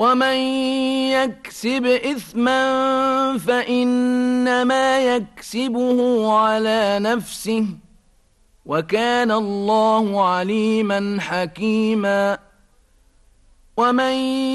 ومن يكسب إثما فإنما يكسبه على نفسه وكان الله عليما حكيما ومن